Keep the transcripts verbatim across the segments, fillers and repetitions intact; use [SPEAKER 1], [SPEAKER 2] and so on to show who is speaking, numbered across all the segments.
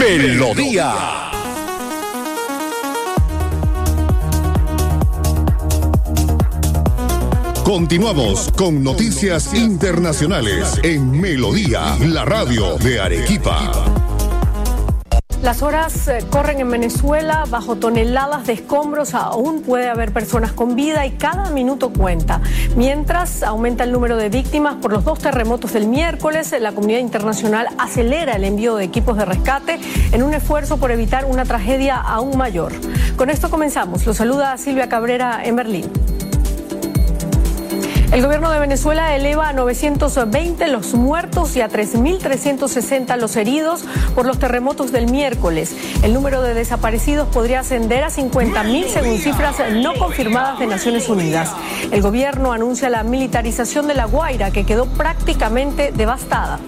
[SPEAKER 1] Melodía. Continuamos con noticias internacionales en Melodía, la radio de Arequipa.
[SPEAKER 2] Las horas corren en Venezuela bajo toneladas de escombros. Aún puede haber personas con vida y cada minuto cuenta. Mientras aumenta el número de víctimas por los dos terremotos del miércoles, la comunidad internacional acelera el envío de equipos de rescate en un esfuerzo por evitar una tragedia aún mayor. Con esto comenzamos. Los saluda Silvia Cabrera en Berlín. El gobierno de Venezuela eleva a novecientos veinte los muertos y a tres mil trescientos sesenta los heridos por los terremotos del miércoles. El número de desaparecidos podría ascender a cincuenta mil según cifras no confirmadas de Naciones Unidas. El gobierno anuncia la militarización de La Guaira, que quedó prácticamente devastada.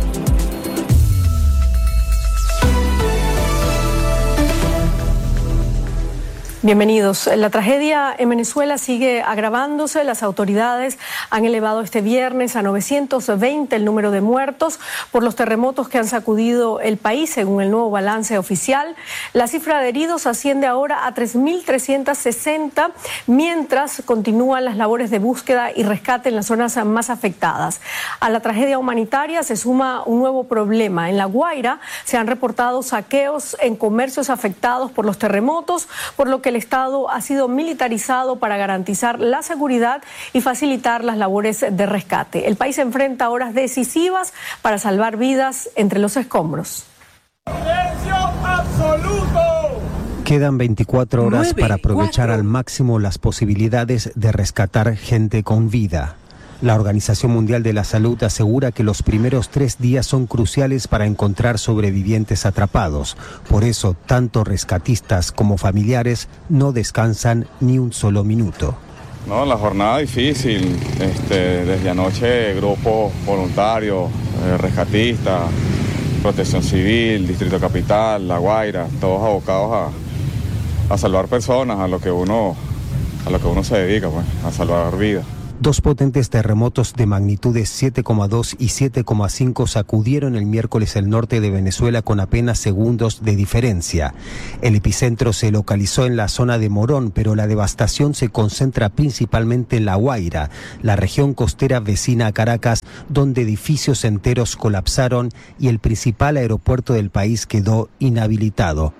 [SPEAKER 2] Bienvenidos. La tragedia en Venezuela sigue agravándose. Las autoridades han elevado este viernes a novecientos veinte el número de muertos por los terremotos que han sacudido el país, según el nuevo balance oficial. La cifra de heridos asciende ahora a tres mil trescientos sesenta, mientras continúan las labores de búsqueda y rescate en las zonas más afectadas. A la tragedia humanitaria se suma un nuevo problema. En La Guaira se han reportado saqueos en comercios afectados por los terremotos, por lo que el Estado ha sido militarizado para garantizar la seguridad y facilitar las labores de rescate. El país enfrenta horas decisivas para salvar vidas entre los escombros.
[SPEAKER 3] ¡Silencio absoluto!
[SPEAKER 4] Quedan veinticuatro horas para aprovechar al máximo las posibilidades de rescatar gente con vida. La Organización Mundial de la Salud asegura que los primeros tres días son cruciales para encontrar sobrevivientes atrapados. Por eso, tanto rescatistas como familiares no descansan ni un solo minuto.
[SPEAKER 5] No, la jornada difícil. Este, desde anoche, grupos voluntarios, eh, rescatistas, Protección Civil, Distrito Capital, La Guaira, todos abocados a, a salvar personas, a lo que uno, a lo que uno se dedica, pues, a salvar vidas.
[SPEAKER 4] Dos potentes terremotos de magnitudes siete coma dos y siete coma cinco sacudieron el miércoles el norte de Venezuela con apenas segundos de diferencia. El epicentro se localizó en la zona de Morón, pero la devastación se concentra principalmente en La Guaira, la región costera vecina a Caracas, donde edificios enteros colapsaron y el principal aeropuerto del país quedó inhabilitado.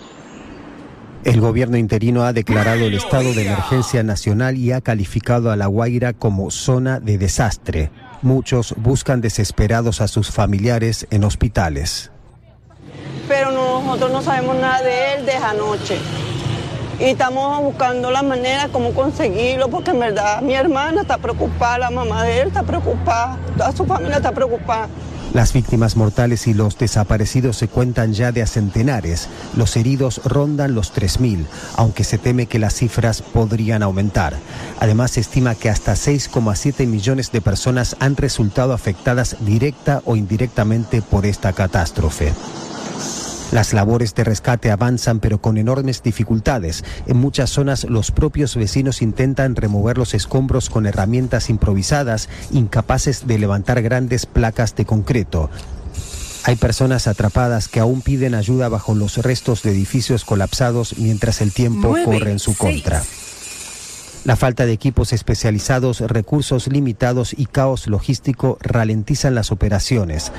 [SPEAKER 4] El gobierno interino ha declarado el estado de emergencia nacional y ha calificado a La Guaira como zona de desastre. Muchos buscan desesperados a sus familiares en hospitales.
[SPEAKER 6] Pero nosotros no sabemos nada de él desde anoche. Y estamos buscando la manera como conseguirlo, porque en verdad mi hermana está preocupada, la mamá de él está preocupada, toda su familia está preocupada.
[SPEAKER 4] Las víctimas mortales y los desaparecidos se cuentan ya de a centenares. Los heridos rondan los tres mil, aunque se teme que las cifras podrían aumentar. Además, se estima que hasta seis coma siete millones de personas han resultado afectadas directa o indirectamente por esta catástrofe. Las labores de rescate avanzan, pero con enormes dificultades. En muchas zonas, los propios vecinos intentan remover los escombros con herramientas improvisadas, incapaces de levantar grandes placas de concreto. Hay personas atrapadas que aún piden ayuda bajo los restos de edificios colapsados mientras el tiempo corre en su contra. La falta de equipos especializados, recursos limitados y caos logístico ralentizan las operaciones.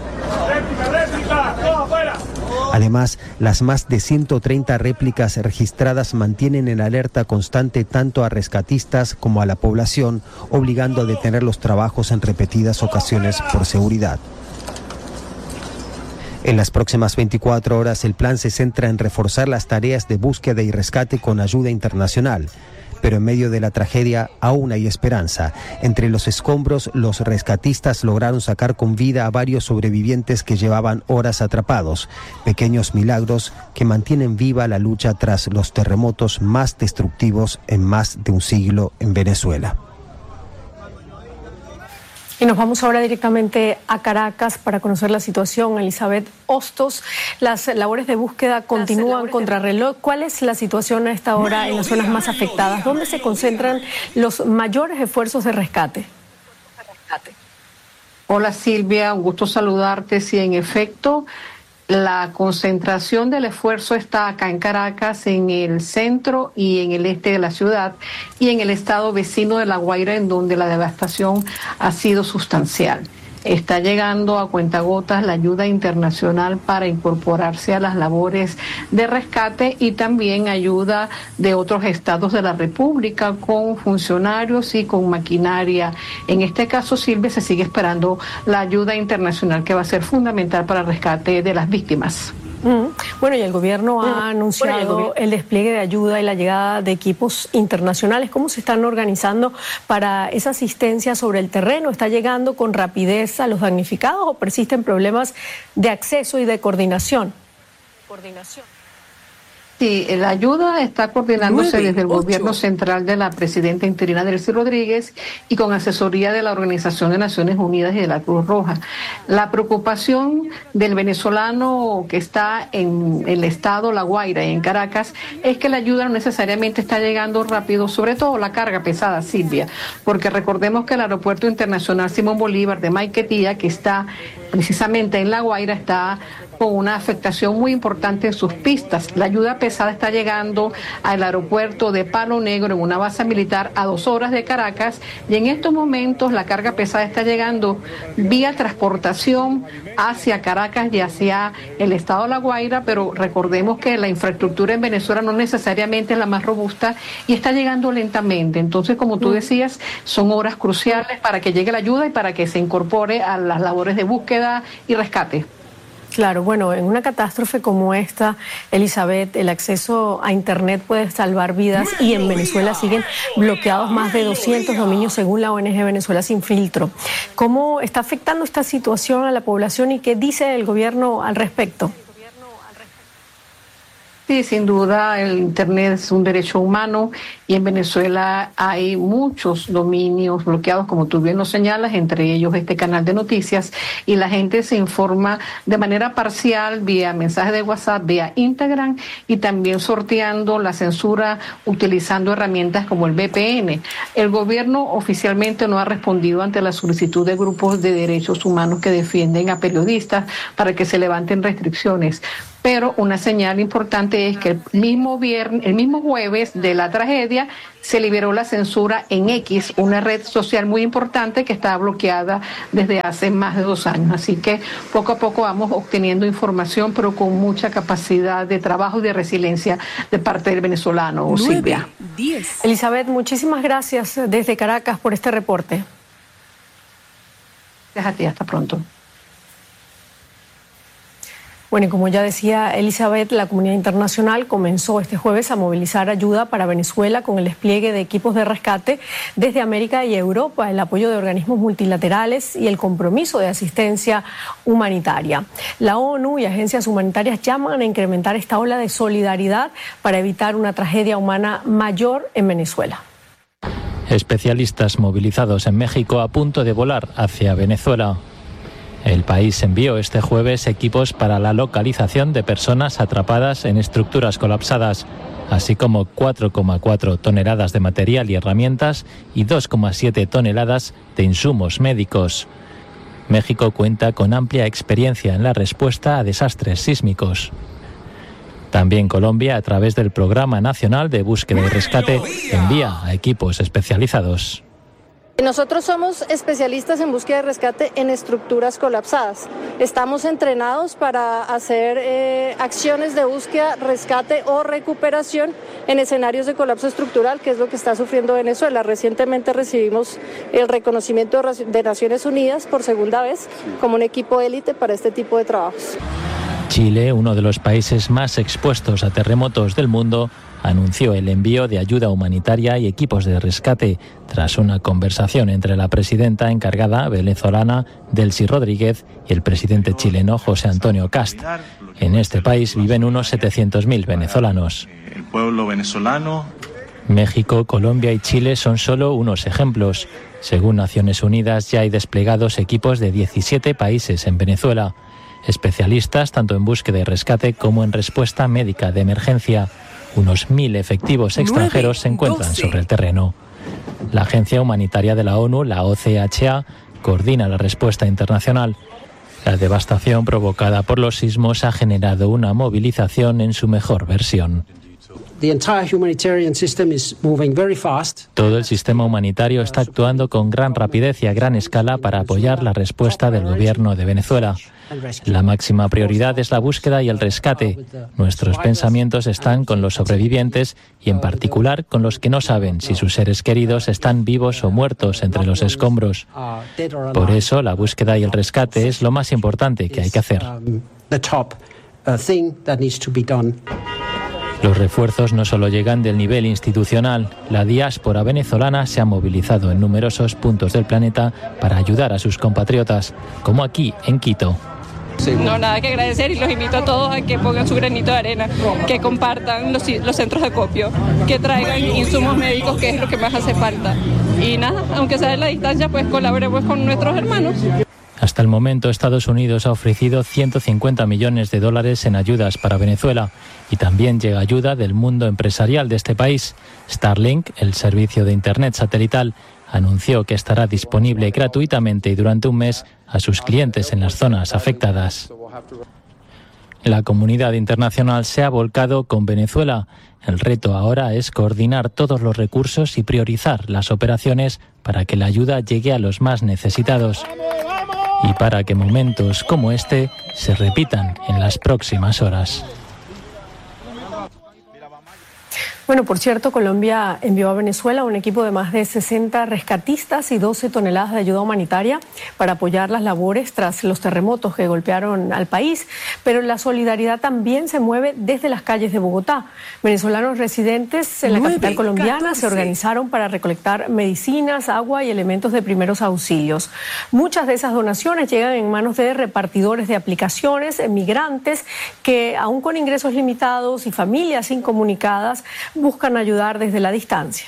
[SPEAKER 4] Además, las más de ciento treinta réplicas registradas mantienen en alerta constante tanto a rescatistas como a la población, obligando a detener los trabajos en repetidas ocasiones por seguridad. En las próximas veinticuatro horas, el plan se centra en reforzar las tareas de búsqueda y rescate con ayuda internacional. Pero en medio de la tragedia aún hay esperanza. Entre los escombros, los rescatistas lograron sacar con vida a varios sobrevivientes que llevaban horas atrapados. Pequeños milagros que mantienen viva la lucha tras los terremotos más destructivos en más de un siglo en Venezuela.
[SPEAKER 2] Y nos vamos ahora directamente a Caracas para conocer la situación. Elizabeth Hostos, las labores de búsqueda continúan contrarreloj. ¿Cuál es la situación a esta hora en las zonas más afectadas? ¿Dónde se concentran los mayores esfuerzos de rescate?
[SPEAKER 7] Hola Silvia, un gusto saludarte. Sí, en efecto, La concentración del esfuerzo está acá en Caracas, en el centro y en el este de la ciudad, y en el estado vecino de La Guaira, en donde la devastación ha sido sustancial. Está llegando a cuentagotas la ayuda internacional para incorporarse a las labores de rescate y también ayuda de otros estados de la República con funcionarios y con maquinaria. En este caso, Silvia, se sigue esperando la ayuda internacional que va a ser fundamental para el rescate de las víctimas.
[SPEAKER 2] Mm. Bueno, y el gobierno ha anunciado bueno, el, gobierno... el despliegue de ayuda y la llegada de equipos internacionales. ¿Cómo se están organizando para esa asistencia sobre el terreno? ¿Está llegando con rapidez a los damnificados o persisten problemas de acceso y de coordinación? Coordinación.
[SPEAKER 7] Sí, la ayuda está coordinándose nueve, desde el ocho. Gobierno central de la presidenta interina Delcy Rodríguez y con asesoría de la Organización de Naciones Unidas y de la Cruz Roja. La preocupación del venezolano que está en el estado La Guaira y en Caracas es que la ayuda no necesariamente está llegando rápido, sobre todo la carga pesada, Silvia, porque recordemos que el Aeropuerto Internacional Simón Bolívar de Maiquetía, que está precisamente en La Guaira, está con una afectación muy importante en sus pistas. La ayuda pesada está llegando al aeropuerto de Palo Negro en una base militar a dos horas de Caracas, y en estos momentos la carga pesada está llegando vía transportación hacia Caracas y hacia el estado de La Guaira, pero recordemos que la infraestructura en Venezuela no necesariamente es la más robusta y está llegando lentamente. Entonces, como tú decías, son horas cruciales para que llegue la ayuda y para que se incorpore a las labores de búsqueda y rescate.
[SPEAKER 2] Claro, bueno, en una catástrofe como esta, Elizabeth, el acceso a Internet puede salvar vidas y en Venezuela siguen bloqueados más de doscientos dominios según la O N G Venezuela Sin Filtro. ¿Cómo está afectando esta situación a la población y qué dice el gobierno al respecto?
[SPEAKER 7] Sí, sin duda el Internet es un derecho humano y en Venezuela hay muchos dominios bloqueados, como tú bien lo señalas, entre ellos este canal de noticias, y la gente se informa de manera parcial vía mensajes de WhatsApp, vía Instagram y también sorteando la censura utilizando herramientas como el V P N. El gobierno oficialmente no ha respondido ante la solicitud de grupos de derechos humanos que defienden a periodistas para que se levanten restricciones. Pero una señal importante es que el mismo viernes, el mismo jueves de la tragedia se liberó la censura en X, una red social muy importante que estaba bloqueada desde hace más de dos años. Así que poco a poco vamos obteniendo información, pero con mucha capacidad de trabajo y de resiliencia de parte del venezolano, Silvia.
[SPEAKER 2] diez. Elizabeth, muchísimas gracias desde Caracas por este reporte.
[SPEAKER 7] Gracias a ti, hasta pronto.
[SPEAKER 2] Bueno, y como ya decía Elizabeth, la comunidad internacional comenzó este jueves a movilizar ayuda para Venezuela con el despliegue de equipos de rescate desde América y Europa, el apoyo de organismos multilaterales y el compromiso de asistencia humanitaria. La ONU y agencias humanitarias llaman a incrementar esta ola de solidaridad para evitar una tragedia humana mayor en Venezuela.
[SPEAKER 8] Especialistas movilizados en México a punto de volar hacia Venezuela. El país envió este jueves equipos para la localización de personas atrapadas en estructuras colapsadas, así como cuatro coma cuatro toneladas de material y herramientas y dos coma siete toneladas de insumos médicos. México cuenta con amplia experiencia en la respuesta a desastres sísmicos. También Colombia, a través del Programa Nacional de Búsqueda y Rescate, envía a equipos especializados.
[SPEAKER 9] Nosotros somos especialistas en búsqueda y rescate en estructuras colapsadas. Estamos entrenados para hacer eh, acciones de búsqueda, rescate o recuperación en escenarios de colapso estructural, que es lo que está sufriendo Venezuela. Recientemente recibimos el reconocimiento de Naciones Unidas por segunda vez como un equipo élite para este tipo de trabajos.
[SPEAKER 8] Chile, uno de los países más expuestos a terremotos del mundo, anunció el envío de ayuda humanitaria y equipos de rescate tras una conversación entre la presidenta encargada venezolana Delcy Rodríguez y el presidente chileno José Antonio Kast. En este país viven unos setecientos mil venezolanos.
[SPEAKER 10] El pueblo venezolano.
[SPEAKER 8] México, Colombia y Chile son solo unos ejemplos. Según Naciones Unidas, ya hay desplegados equipos de diecisiete países en Venezuela, especialistas tanto en búsqueda y rescate como en respuesta médica de emergencia. Unos mil efectivos extranjeros se encuentran sobre el terreno. La agencia humanitaria de la ONU, la O C H A, coordina la respuesta internacional. La devastación provocada por los sismos ha generado una movilización en su mejor versión. Todo el sistema humanitario está actuando con gran rapidez y a gran escala para apoyar la respuesta del gobierno de Venezuela. La máxima prioridad es la búsqueda y el rescate. Nuestros pensamientos están con los sobrevivientes y en particular con los que no saben si sus seres queridos están vivos o muertos entre los escombros. Por eso, la búsqueda y el rescate es lo más importante que hay que hacer. Los refuerzos no solo llegan del nivel institucional. La diáspora venezolana se ha movilizado en numerosos puntos del planeta para ayudar a sus compatriotas, como aquí en Quito.
[SPEAKER 11] No, nada que agradecer y los invito a todos a que pongan su granito de arena, que compartan los, los centros de acopio, que traigan insumos médicos, que es lo que más hace falta. Y nada, aunque sea en la distancia, pues colaboremos con nuestros hermanos.
[SPEAKER 8] Hasta el momento, Estados Unidos ha ofrecido ciento cincuenta millones de dólares en ayudas para Venezuela y también llega ayuda del mundo empresarial de este país. Starlink, el servicio de Internet satelital, anunció que estará disponible gratuitamente y durante un mes a sus clientes en las zonas afectadas. La comunidad internacional se ha volcado con Venezuela. El reto ahora es coordinar todos los recursos y priorizar las operaciones para que la ayuda llegue a los más necesitados y para que momentos como este se repitan en las próximas horas.
[SPEAKER 2] Bueno, por cierto, Colombia envió a Venezuela un equipo de más de sesenta rescatistas y doce toneladas de ayuda humanitaria para apoyar las labores tras los terremotos que golpearon al país. Pero la solidaridad también se mueve desde las calles de Bogotá. Venezolanos residentes en la capital colombiana se organizaron para recolectar medicinas, agua y elementos de primeros auxilios. Muchas de esas donaciones llegan en manos de repartidores de aplicaciones, migrantes que, aún con ingresos limitados y familias incomunicadas, buscan ayudar desde la distancia.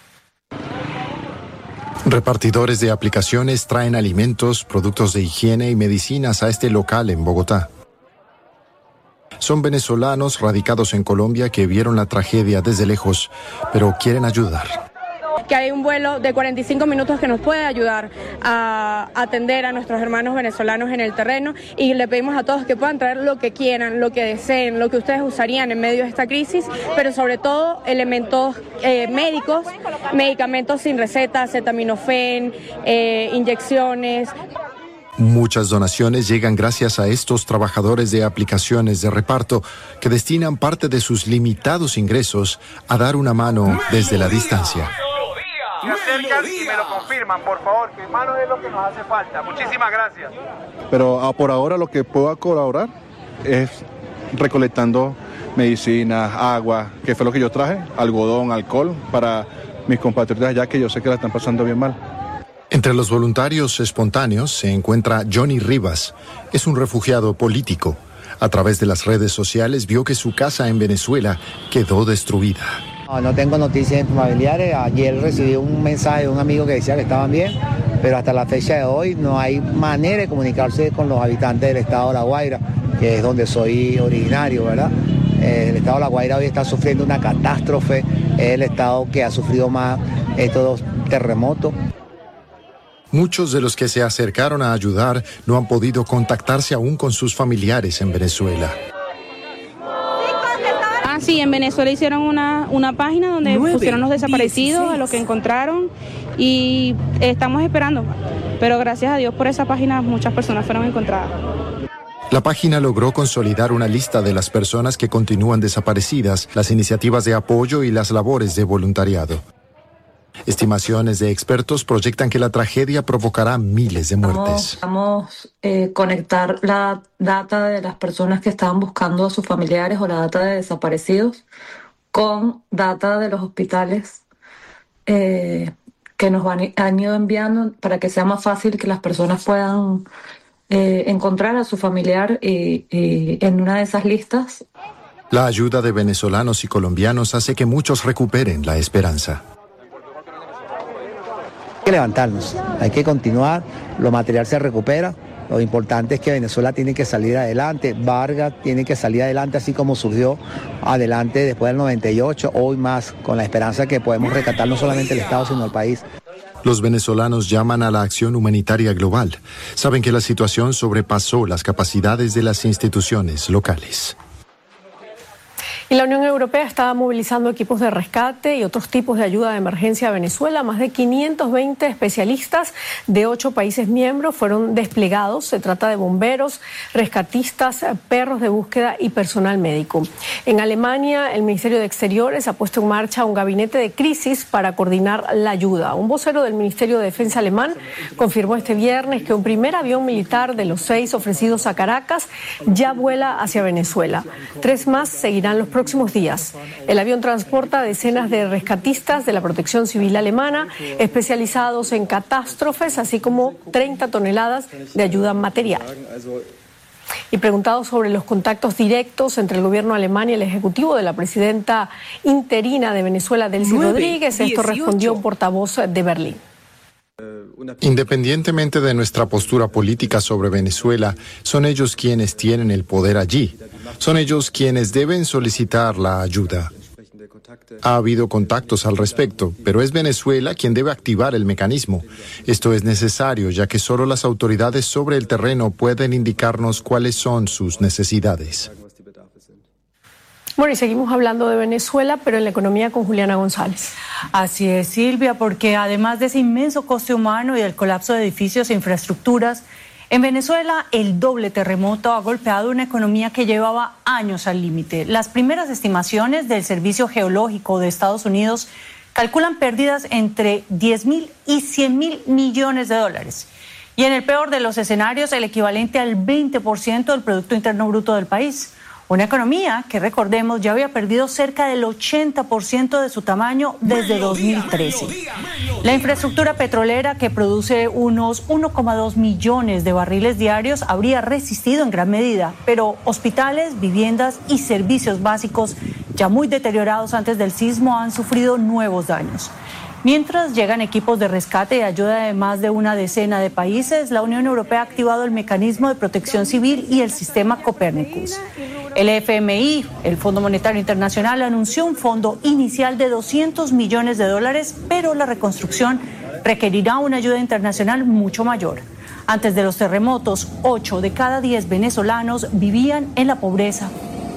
[SPEAKER 12] Repartidores de aplicaciones traen alimentos, productos de higiene y medicinas a este local en Bogotá. Son venezolanos radicados en Colombia que vieron la tragedia desde lejos, pero quieren ayudar.
[SPEAKER 13] Que hay un vuelo de cuarenta y cinco minutos que nos puede ayudar a atender a nuestros hermanos venezolanos en el terreno, y le pedimos a todos que puedan traer lo que quieran, lo que deseen, lo que ustedes usarían en medio de esta crisis, pero sobre todo elementos eh, médicos, medicamentos sin receta, acetaminofén, eh, inyecciones.
[SPEAKER 12] Muchas donaciones llegan gracias a estos trabajadores de aplicaciones de reparto que destinan parte de sus limitados ingresos a dar una mano desde la distancia.
[SPEAKER 3] Se acercan y me lo confirman, por favor, que mano es lo que nos hace falta. Muchísimas gracias.
[SPEAKER 14] Pero ah, por ahora lo que puedo colaborar es recolectando medicinas, agua, que fue lo que yo traje, algodón, alcohol, para mis compatriotas ya que yo sé que la están pasando bien mal.
[SPEAKER 12] Entre los voluntarios espontáneos se encuentra Johnny Rivas. Es un refugiado político. A través de las redes sociales vio que su casa en Venezuela quedó destruida.
[SPEAKER 15] No, no tengo noticias de familiares. Ayer recibí un mensaje de un amigo que decía que estaban bien, pero hasta la fecha de hoy no hay manera de comunicarse con los habitantes del estado de La Guaira, que es donde soy originario, ¿verdad? El estado de La Guaira hoy está sufriendo una catástrofe, es el estado que ha sufrido más estos terremotos.
[SPEAKER 12] Muchos de los que se acercaron a ayudar no han podido contactarse aún con sus familiares en Venezuela.
[SPEAKER 13] Ah, sí, en Venezuela hicieron una, una página donde nueve, pusieron los desaparecidos, dieciséis. A los que encontraron, y estamos esperando. Pero gracias a Dios por esa página muchas personas fueron encontradas.
[SPEAKER 12] La página logró consolidar una lista de las personas que continúan desaparecidas, las iniciativas de apoyo y las labores de voluntariado. Estimaciones de expertos proyectan que la tragedia provocará miles de muertes.
[SPEAKER 16] Vamos a eh, conectar la data de las personas que estaban buscando a sus familiares o la data de desaparecidos con data de los hospitales eh, que nos van, han ido enviando para que sea más fácil que las personas puedan eh, encontrar a su familiar y, y en una de esas listas.
[SPEAKER 12] La ayuda de venezolanos y colombianos hace que muchos recuperen la esperanza.
[SPEAKER 15] Hay que levantarnos, hay que continuar, lo material se recupera, lo importante es que Venezuela tiene que salir adelante, Vargas tiene que salir adelante así como surgió adelante después del noventa y ocho, hoy más, con la esperanza que podemos rescatar no solamente el Estado sino el país.
[SPEAKER 12] Los venezolanos llaman a la acción humanitaria global. Saben que la situación sobrepasó las capacidades de las instituciones locales.
[SPEAKER 2] Y la Unión Europea está movilizando equipos de rescate y otros tipos de ayuda de emergencia a Venezuela. Más de quinientos veinte especialistas de ocho países miembros fueron desplegados. Se trata de bomberos, rescatistas, perros de búsqueda y personal médico. En Alemania, el Ministerio de Exteriores ha puesto en marcha un gabinete de crisis para coordinar la ayuda. Un vocero del Ministerio de Defensa alemán confirmó este viernes que un primer avión militar de los seis ofrecidos a Caracas ya vuela hacia Venezuela. Tres más seguirán los próximos días. El avión transporta decenas de rescatistas de la Protección Civil alemana especializados en catástrofes, así como treinta toneladas de ayuda material. Y preguntado sobre los contactos directos entre el gobierno alemán y el ejecutivo de la presidenta interina de Venezuela, Delcy Rodríguez, esto respondió un portavoz de Berlín.
[SPEAKER 12] Independientemente de nuestra postura política sobre Venezuela, son ellos quienes tienen el poder allí. Son ellos quienes deben solicitar la ayuda. Ha habido contactos al respecto, pero es Venezuela quien debe activar el mecanismo. Esto es necesario, ya que solo las autoridades sobre el terreno pueden indicarnos cuáles son sus necesidades.
[SPEAKER 2] Bueno, y seguimos hablando de Venezuela, pero en la economía con Juliana González.
[SPEAKER 17] Así es, Silvia, porque además de ese inmenso coste humano y del colapso de edificios e infraestructuras, en Venezuela el doble terremoto ha golpeado una economía que llevaba años al límite. Las primeras estimaciones del Servicio Geológico de Estados Unidos calculan pérdidas entre diez mil y cien mil millones de dólares. Y en el peor de los escenarios, el equivalente al veinte por ciento del Producto Interno Bruto del país. Una economía que, recordemos, ya había perdido cerca del ochenta por ciento de su tamaño desde dos mil trece. La infraestructura petrolera, que produce unos uno coma dos millones de barriles diarios, habría resistido en gran medida, pero hospitales, viviendas y servicios básicos ya muy deteriorados antes del sismo han sufrido nuevos daños. Mientras llegan equipos de rescate y ayuda de más de una decena de países, la Unión Europea ha activado el mecanismo de protección civil y el sistema Copernicus. El F M I, el Fondo Monetario Internacional, anunció un fondo inicial de doscientos millones de dólares, pero la reconstrucción requerirá una ayuda internacional mucho mayor. Antes de los terremotos, ocho de cada diez venezolanos vivían en la pobreza.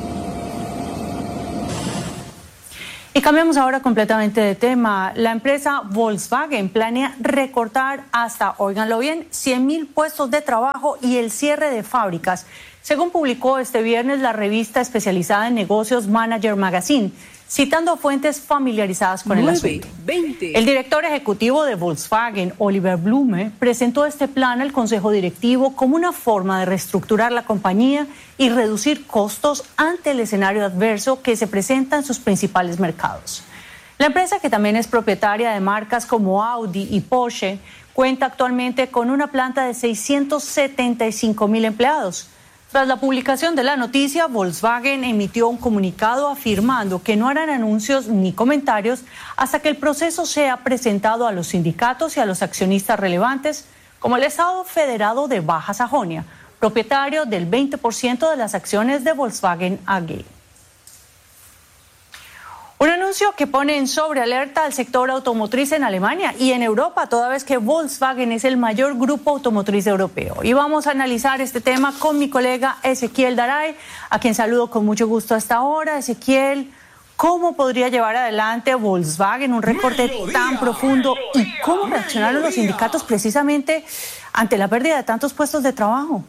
[SPEAKER 17] Y cambiamos ahora completamente de tema. La empresa Volkswagen planea recortar hasta, óiganlo bien, cien mil puestos de trabajo y el cierre de fábricas, según publicó este viernes la revista especializada en negocios Manager Magazine, citando a fuentes familiarizadas con el asunto. El director ejecutivo de Volkswagen, Oliver Blume, presentó este plan al Consejo Directivo como una forma de reestructurar la compañía y reducir costos ante el escenario adverso que se presenta en sus principales mercados. La empresa, que también es propietaria de marcas como Audi y Porsche, cuenta actualmente con una planta de seiscientos setenta y cinco mil empleados. Tras la publicación de la noticia, Volkswagen emitió un comunicado afirmando que no harán anuncios ni comentarios hasta que el proceso sea presentado a los sindicatos y a los accionistas relevantes, como el Estado Federado de Baja Sajonia, propietario del veinte por ciento de las acciones de Volkswagen A G. Un anuncio que pone en sobrealerta al sector automotriz en Alemania y en Europa, toda vez que Volkswagen es el mayor grupo automotriz europeo. Y vamos a analizar este tema con mi colega Ezequiel Daray, a quien saludo con mucho gusto hasta ahora. Ezequiel, ¿cómo podría llevar adelante Volkswagen un recorte tan profundo y cómo reaccionaron los sindicatos precisamente ante la pérdida de tantos puestos de trabajo?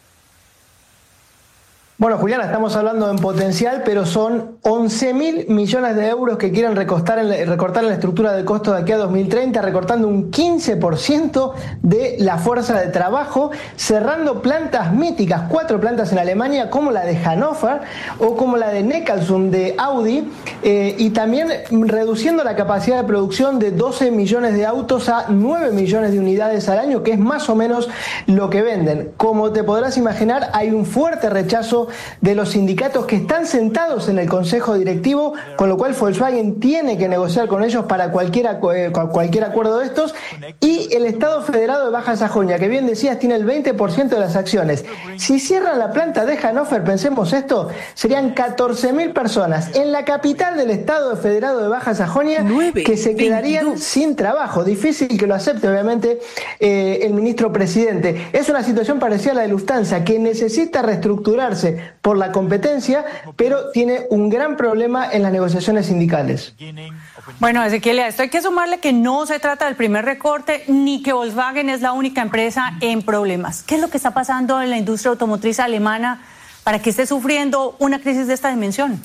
[SPEAKER 18] Bueno, Juliana, estamos hablando en potencial, pero son once mil millones de euros que quieren recortar en, la, recortar en la estructura de costo de aquí a dos mil treinta, recortando un quince por ciento de la fuerza de trabajo, cerrando plantas míticas, cuatro plantas en Alemania, como la de Hannover o como la de Neckarsulm de Audi, eh, y también reduciendo la capacidad de producción de doce millones de autos a nueve millones de unidades al año, que es más o menos lo que venden. Como te podrás imaginar, hay un fuerte rechazo de los sindicatos que están sentados en el consejo directivo, con lo cual Volkswagen tiene que negociar con ellos para cualquier, cualquier acuerdo de estos, y el Estado Federado de Baja Sajonia, que bien decías tiene el veinte por ciento de las acciones. Si cierran la planta de Hannover, pensemos esto, serían catorce mil personas en la capital del Estado Federado de Baja Sajonia que se quedarían sin trabajo. Difícil que lo acepte, obviamente, eh, el ministro presidente. Es una situación parecida a la de Lufthansa, que necesita reestructurarse por la competencia, pero tiene un gran problema en las negociaciones sindicales.
[SPEAKER 17] Bueno, Ezequiel, a esto hay que sumarle que no se trata del primer recorte, ni que Volkswagen es la única empresa en problemas. ¿Qué es lo que está pasando en la industria automotriz alemana para que esté sufriendo una crisis de esta dimensión?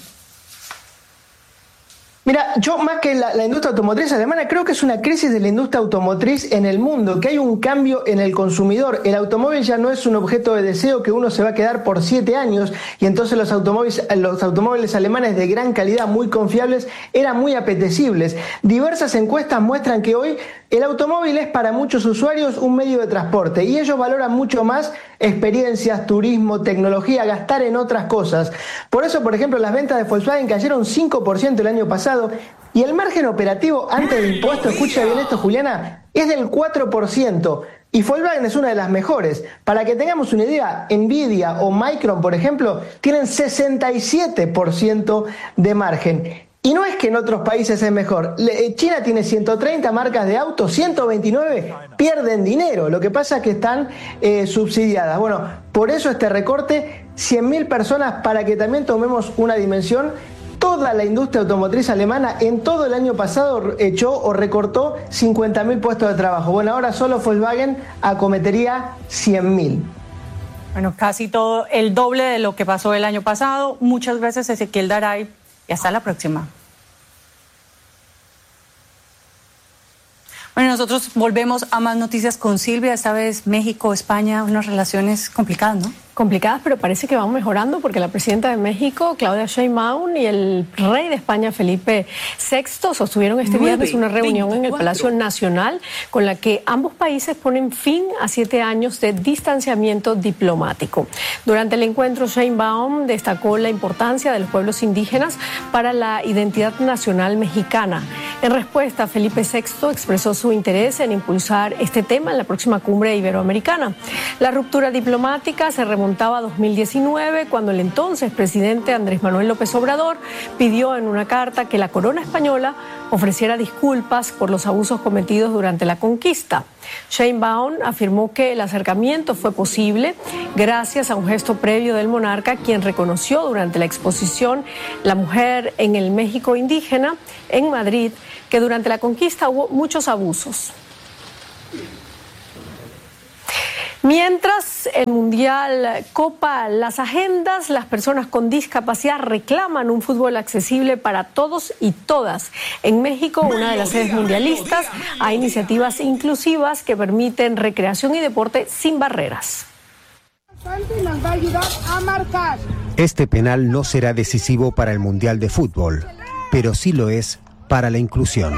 [SPEAKER 18] Mira, yo más que la, la industria automotriz alemana, creo que es una crisis de la industria automotriz en el mundo, que hay un cambio en el consumidor. El automóvil ya no es un objeto de deseo que uno se va a quedar por siete años y entonces los automóviles, los automóviles alemanes de gran calidad, muy confiables, eran muy apetecibles. Diversas encuestas muestran que hoy el automóvil es para muchos usuarios un medio de transporte y ellos valoran mucho más experiencias, turismo, tecnología, gastar en otras cosas. Por eso, por ejemplo, las ventas de Volkswagen cayeron cinco por ciento el año pasado y el margen operativo antes de impuestos, escucha bien esto, Juliana, es del cuatro por ciento. Y Volkswagen es una de las mejores. Para que tengamos una idea, Nvidia o Micron, por ejemplo, tienen sesenta y siete por ciento de margen. Y no es que en otros países es mejor. China tiene ciento treinta marcas de autos, ciento veintinueve pierden dinero. Lo que pasa es que están eh, subsidiadas. Bueno, por eso este recorte, cien mil personas, para que también tomemos una dimensión. Toda la industria automotriz alemana en todo el año pasado echó o recortó cincuenta mil puestos de trabajo. Bueno, ahora solo Volkswagen acometería cien mil.
[SPEAKER 17] Bueno, casi todo, el doble de lo que pasó el año pasado. Muchas gracias, Ezequiel Daray, y hasta la próxima. Bueno, nosotros volvemos a más noticias con Silvia, esta vez México, España, unas relaciones complicadas, ¿no?
[SPEAKER 2] Complicadas, pero parece que van mejorando porque la presidenta de México, Claudia Sheinbaum, y el rey de España, Felipe sexto, sostuvieron este viernes una reunión en el Palacio Nacional con la que ambos países ponen fin a siete años de distanciamiento diplomático. Durante el encuentro, Sheinbaum destacó la importancia de los pueblos indígenas para la identidad nacional mexicana. En respuesta, Felipe sexto expresó su interés en impulsar este tema en la próxima cumbre iberoamericana. La ruptura diplomática se remontaba a dos mil diecinueve, cuando el entonces presidente Andrés Manuel López Obrador pidió en una carta que la corona española ofreciera disculpas por los abusos cometidos durante la conquista. Sheinbaum afirmó que el acercamiento fue posible gracias a un gesto previo del monarca, quien reconoció durante la exposición La mujer en el México indígena en Madrid que durante la conquista hubo muchos abusos. Mientras el Mundial copa las agendas, las personas con discapacidad reclaman un fútbol accesible para todos y todas. En México, una de las sedes mundialistas, hay iniciativas inclusivas que permiten recreación y deporte sin barreras.
[SPEAKER 19] Nos va a ayudar a marcar.
[SPEAKER 4] Este penal no será decisivo para el Mundial de Fútbol, pero sí lo es para la inclusión.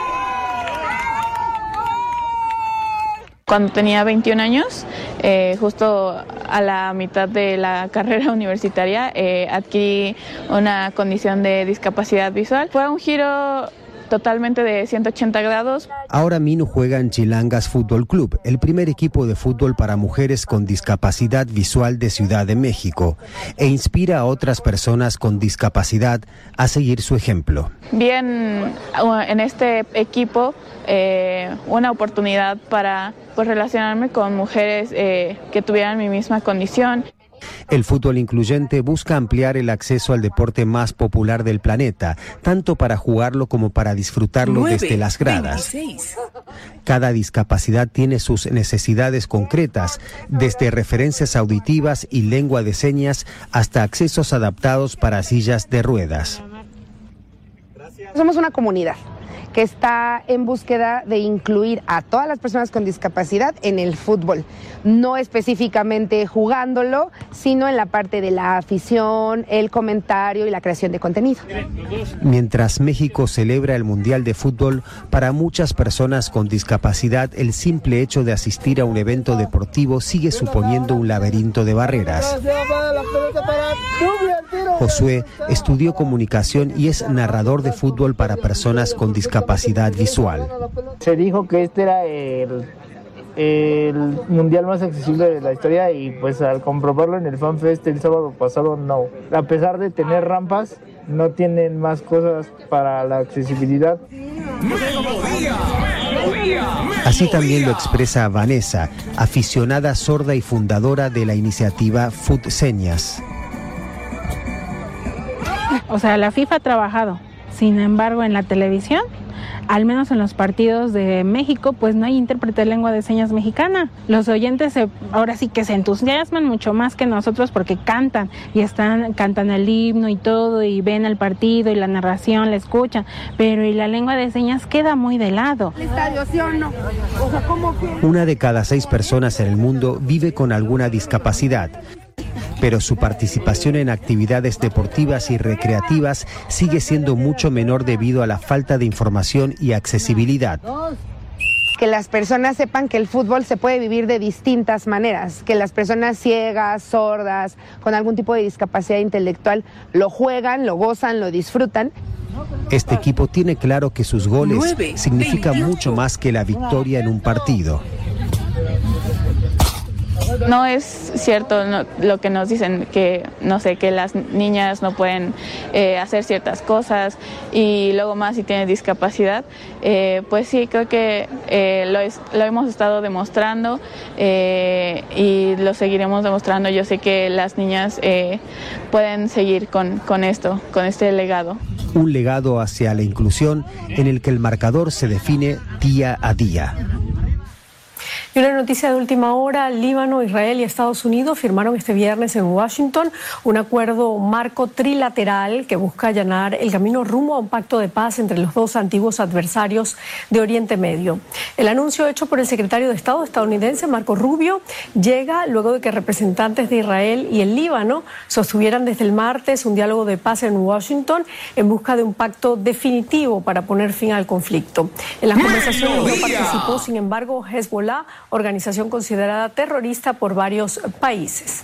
[SPEAKER 20] Cuando tenía veintiún años, eh, justo a la mitad de la carrera universitaria, eh, adquirí una condición de discapacidad visual. Fue un giro totalmente de ciento ochenta grados.
[SPEAKER 4] Ahora Minu juega en Chilangas Fútbol Club, el primer equipo de fútbol para mujeres con discapacidad visual de Ciudad de México, e inspira a otras personas con discapacidad a seguir su ejemplo.
[SPEAKER 20] Bien, en este equipo eh, una oportunidad para pues, relacionarme con mujeres eh, que tuvieran mi misma condición.
[SPEAKER 4] El fútbol incluyente busca ampliar el acceso al deporte más popular del planeta, tanto para jugarlo como para disfrutarlo desde las gradas. Cada discapacidad tiene sus necesidades concretas, desde referencias auditivas y lengua de señas hasta accesos adaptados para sillas de ruedas.
[SPEAKER 21] Somos una comunidad que está en búsqueda de incluir a todas las personas con discapacidad en el fútbol, no específicamente jugándolo, sino en la parte de la afición, el comentario y la creación de contenido.
[SPEAKER 4] Mientras México celebra el Mundial de Fútbol, para muchas personas con discapacidad el simple hecho de asistir a un evento deportivo sigue suponiendo un laberinto de barreras. Josué estudió comunicación y es narrador de fútbol para personas con discapacidad visual.
[SPEAKER 22] Se dijo que este era el, el mundial más accesible de la historia y pues al comprobarlo en el FanFest el sábado pasado, no. A pesar de tener rampas, no tienen más cosas para la accesibilidad.
[SPEAKER 4] Así también lo expresa Vanessa, aficionada sorda y fundadora de la iniciativa Food Señas.
[SPEAKER 23] O sea, la FIFA ha trabajado, sin embargo en la televisión, al menos en los partidos de México, pues no hay intérprete de lengua de señas mexicana. Los oyentes se, ahora sí que se entusiasman mucho más que nosotros porque cantan y están cantan el himno y todo y ven el partido y la narración, la escuchan, pero y la lengua de señas queda muy de lado.
[SPEAKER 4] Una de cada seis personas en el mundo vive con alguna discapacidad, pero su participación en actividades deportivas y recreativas sigue siendo mucho menor debido a la falta de información y accesibilidad.
[SPEAKER 21] Que las personas sepan que el fútbol se puede vivir de distintas maneras, que las personas ciegas, sordas, con algún tipo de discapacidad intelectual lo juegan, lo gozan, lo disfrutan.
[SPEAKER 4] Este equipo tiene claro que sus goles significan mucho más que la victoria en un partido.
[SPEAKER 20] No es cierto no, lo que nos dicen, que no sé, que las niñas no pueden eh, hacer ciertas cosas y luego más si tienen discapacidad. Eh, pues sí, creo que eh, lo, es, lo hemos estado demostrando eh, y lo seguiremos demostrando. Yo sé que las niñas eh, pueden seguir con, con esto, con este legado.
[SPEAKER 4] Un legado hacia la inclusión en el que el marcador se define día a día.
[SPEAKER 2] Y una noticia de última hora: Líbano, Israel y Estados Unidos firmaron este viernes en Washington un acuerdo marco trilateral que busca allanar el camino rumbo a un pacto de paz entre los dos antiguos adversarios de Oriente Medio. El anuncio hecho por el secretario de Estado estadounidense Marco Rubio llega luego de que representantes de Israel y el Líbano sostuvieran desde el martes un diálogo de paz en Washington en busca de un pacto definitivo para poner fin al conflicto. En las conversaciones no participó, sin embargo, Hezbollah, organización considerada terrorista por varios países.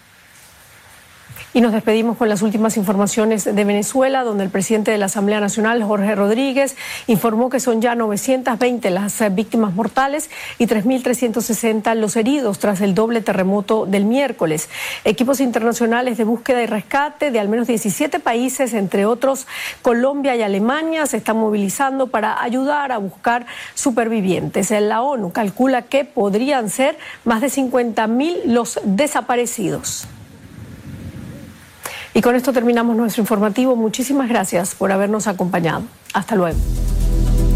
[SPEAKER 2] Y nos despedimos con las últimas informaciones de Venezuela, donde el presidente de la Asamblea Nacional, Jorge Rodríguez, informó que son ya novecientas veinte las víctimas mortales y tres mil trescientos sesenta los heridos tras el doble terremoto del miércoles. Equipos internacionales de búsqueda y rescate de al menos diecisiete países, entre otros Colombia y Alemania, se están movilizando para ayudar a buscar supervivientes. La ONU calcula que podrían ser más de cincuenta mil los desaparecidos. Y con esto terminamos nuestro informativo. Muchísimas gracias por habernos acompañado. Hasta luego.